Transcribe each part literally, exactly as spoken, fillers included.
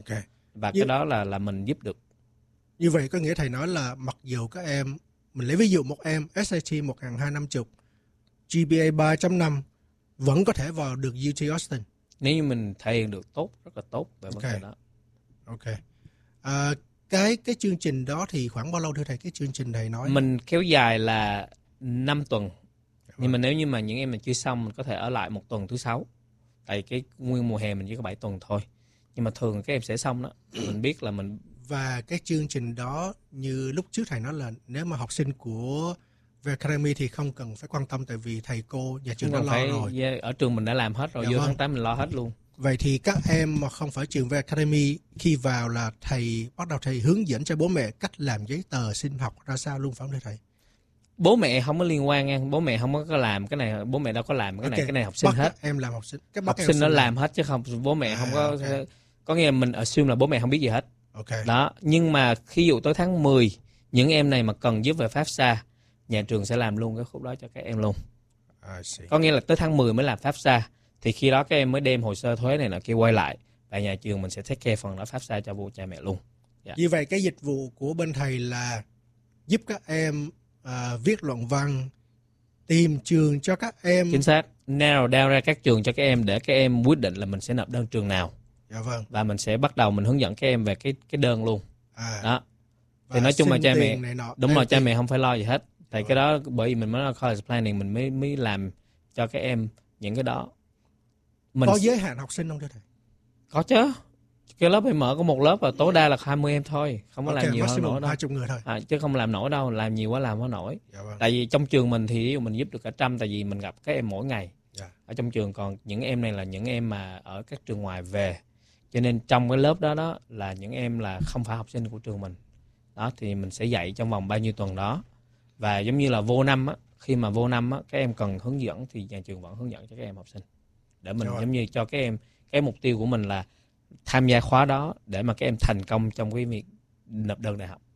Okay. Và như, cái đó là là mình giúp được. Như vậy có nghĩa thầy nói là mặc dù các em, mình lấy ví dụ một em ét a tê một nghìn hai trăm năm mươi, giê pê a ba chấm năm vẫn có thể vào được u tê Austin. Nếu như mình thể hiện được tốt, rất là tốt về vấn okay. đề đó. Ok. À, cái cái chương trình đó thì khoảng bao lâu thưa thầy? Cái chương trình thầy nói mình kéo dài là năm tuần. Dạ, nhưng mà nếu như mà những em mà chưa xong, mình có thể ở lại một tuần thứ sáu. Tại cái nguyên mùa hè mình chỉ có bảy tuần thôi. Nhưng mà thường các em sẽ xong đó. Mình biết là mình... Và cái chương trình đó như lúc trước thầy nói là nếu mà học sinh của về Academy thì không cần phải quan tâm, tại vì thầy cô nhà trường đã lo phải, rồi. Yeah, ở trường mình đã làm hết rồi, dạ vô vâng. Tháng tám mình lo hết luôn. Vậy thì các em mà không phải trường về Academy, khi vào là thầy bắt đầu thầy hướng dẫn cho bố mẹ cách làm giấy tờ xin học ra sao luôn, phải không thưa thầy? Bố mẹ không có liên quan nha, bố mẹ không có làm cái này, bố mẹ đâu có làm cái okay. này, cái này học sinh bắt hết. Em làm học sinh, cái học sinh nó làm. làm hết chứ không, bố mẹ à, không có, okay. Có nghĩa là mình assume là bố mẹ không biết gì hết. Okay. Đó, nhưng mà khi dụ tới tháng mười, những em này mà cần giúp về FAFSA, nhà trường sẽ làm luôn cái khúc đó cho các em luôn. Có nghĩa là tới tháng mười mới làm FAFSA, thì khi đó các em mới đem hồ sơ thuế này nọ kia quay lại, và nhà trường mình sẽ take care phần đó FAFSA cho bố cha mẹ luôn. Yeah. Như vậy cái dịch vụ của bên thầy là giúp các em uh, viết luận văn, tìm trường cho các em. Chính xác, narrow down ra các trường cho các em để các em quyết định là mình sẽ nộp đơn trường nào. Dạ vâng. Và mình sẽ bắt đầu mình hướng dẫn các em về cái cái đơn luôn. À. Đó. Thì nói chung là cha mẹ đúng rồi, cha mẹ không phải lo gì hết. Tại ừ. cái đó bởi vì mình mới nói college planning, mình mới mới làm cho các em những cái đó. Mình có giới hạn học sinh không thưa thầy? Có chứ. Cái lớp em mở có một lớp và tối đa là hai mươi em thôi, không có okay, làm nhiều hơn nổi đâu. hai mươi người thôi. À, chứ không làm nổi đâu, làm nhiều quá làm không nổi. Dạ vâng. Tại vì trong trường mình thì mình giúp được cả trăm, tại vì mình gặp các em mỗi ngày. Dạ. Ở trong trường, còn những em này là những em mà ở các trường ngoài về. Cho nên trong cái lớp đó đó là những em là không phải học sinh của trường mình. Đó thì mình sẽ dạy trong vòng bao nhiêu tuần đó. Và giống như là vô năm á, khi mà vô năm á, các em cần hướng dẫn thì nhà trường vẫn hướng dẫn cho các em học sinh. Để mình giống như cho các em, cái mục tiêu của mình là tham gia khóa đó để mà các em thành công trong cái việc nộp đơn đại học.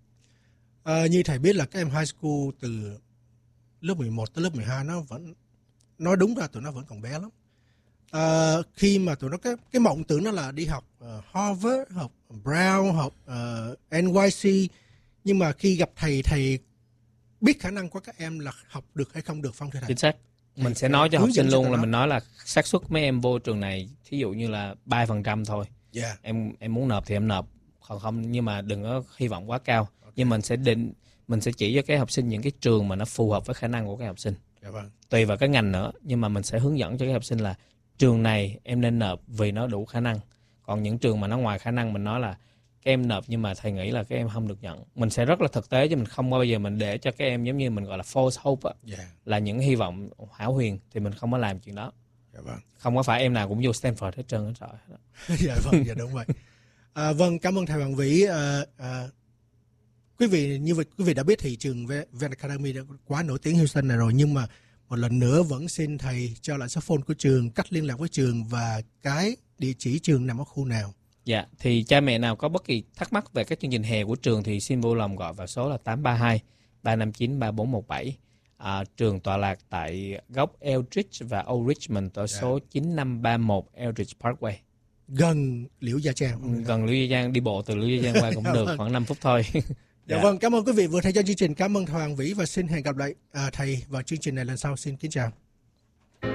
À, như thầy biết là các em high school từ lớp mười một tới lớp mười hai nó vẫn, nói đúng ra tụi nó vẫn còn bé lắm. À, khi mà tụi nó cái cái mộng tưởng nó là đi học uh, Harvard, học Brown, học uh, en i xê, nhưng mà khi gặp thầy, thầy biết khả năng của các em là học được hay không được, phong thưa thầy? Chính xác. Thầy mình sẽ nói cho học sinh luôn là đó. Mình nói là xác suất mấy em vô trường này thí dụ như là ba phần trăm thôi. Yeah. Em em muốn nộp thì em nộp, còn không nhưng mà đừng có hy vọng quá cao. Okay. Nhưng mình sẽ định mình sẽ chỉ cho các học sinh những cái trường mà nó phù hợp với khả năng của các học sinh. Yeah, vâng. Tùy vào cái ngành nữa, nhưng mà mình sẽ hướng dẫn cho các học sinh là trường này em nên nộp vì nó đủ khả năng. Còn những trường mà nó ngoài khả năng mình nói là các em nộp nhưng mà thầy nghĩ là các em không được nhận. Mình sẽ rất là thực tế chứ mình không bao giờ mình để cho các em giống như mình gọi là false hope á. Yeah. Là những hy vọng hão huyền thì mình không có làm chuyện đó. Yeah, vâng. Không có phải em nào cũng vô Stanford hết trơn hết rồi. Dạ vâng, dạ đúng vậy. À, vâng, cảm ơn thầy Hoàng Vĩ. À, à, quý vị như vậy quý vị đã biết thì trường Van Academy đã quá nổi tiếng Houston này rồi, nhưng mà một lần nữa vẫn xin thầy cho lại số phone của trường, cách liên lạc với trường và cái địa chỉ trường nằm ở khu nào. Dạ, thì cha mẹ nào có bất kỳ thắc mắc về các chương trình hè của trường thì xin vui lòng gọi vào số là tám ba hai ba năm chín ba bốn một bảy. À, trường tọa lạc tại góc Eldridge và Old Richmond ở dạ. số chín năm ba mốt Eldridge Parkway. Gần Liễu Gia Trang. Gần Liễu Gia Trang, đi bộ từ Liễu Gia Trang qua cũng được, khoảng năm phút thôi. Dạ, dạ vâng, cảm ơn quý vị vừa theo dõi chương trình. Cảm ơn thầy Hoàng Vĩ và xin hẹn gặp lại à, thầy vào chương trình này lần sau. Xin kính chào.